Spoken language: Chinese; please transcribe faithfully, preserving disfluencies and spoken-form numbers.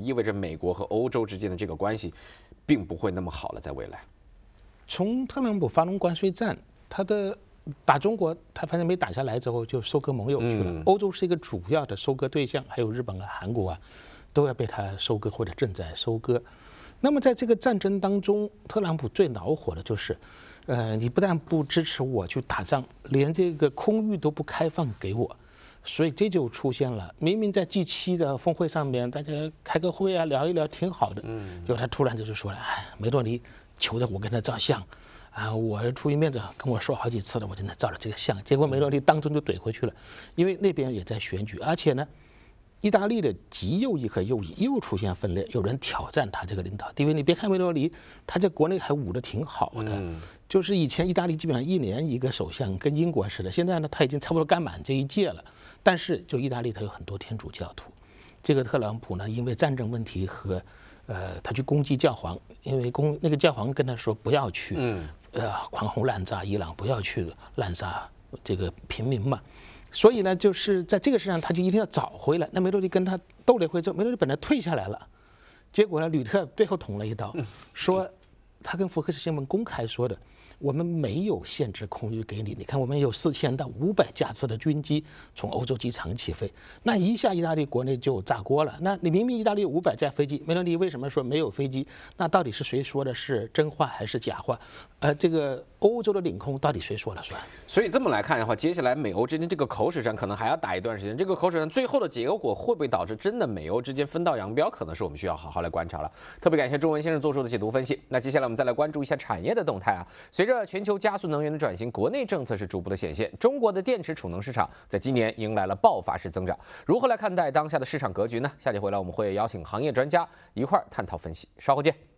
意味着美国和欧洲之间的这个关系，并不会那么好了，在未来。 从特朗普发动关税战，他的打中国，他反正没打下来之后，就收割盟友去了。 嗯、 欧洲是一个主要的收割对象，还有日本啊、韩国啊，都要被他收割或者正在收割。那么在这个战争当中，特朗普最恼火的就是，呃，你不但不支持我去打仗，连这个空域都不开放给我。所以这就出现了，明明在 G 七 的峰会上面，大家开个会啊，聊一聊挺好的，嗯，结果他突然就是说了，哎，梅多尼求着我跟他照相，啊，我出于面子跟我说好几次了，我真的照了这个相，结果梅多尼当中就怼回去了，因为那边也在选举，而且呢，意大利的极右翼和右翼又出现分裂，有人挑战他这个领导地位。你别看梅多尼，他在国内还舞得挺好的。嗯，就是以前意大利基本上一年一个首相，跟英国似的。现在呢，他已经差不多干满这一届了。但是就意大利，他有很多天主教徒。这个特朗普呢，因为战争问题和呃，他去攻击教皇，因为攻那个教皇跟他说不要去，嗯，呃，狂轰滥炸伊朗，不要去滥杀这个平民嘛。所以呢，就是在这个事上，他就一定要找回来。那梅多尼跟他斗了一回之后，梅多尼本来退下来了，结果呢，吕特最后捅了一刀，说他跟福克斯新闻公开说的，我们没有限制空域给你。你看，我们有四千到五百架次的军机从欧洲机场起飞，那一下意大利国内就炸锅了。那你明明意大利有五百架飞机，梅多尼为什么说没有飞机？那到底是谁说的是真话还是假话？呃，这个欧洲的领空到底谁说了算？ 所以这么来看的话，接下来美欧之间这个口水战可能还要打一段时间。这个口水战最后的结果会不会导致真的美欧之间分道扬镳，可能是我们需要好好来观察了。特别感谢中文先生做出的解读分析。那接下来我们再来关注一下产业的动态啊。随着全球加速能源的转型，国内政策是逐步的显现，中国的电池储能市场在今年迎来了爆发式增长。如何来看待当下的市场格局呢？下节回来我们会邀请行业专家一块儿探讨分析。稍后见。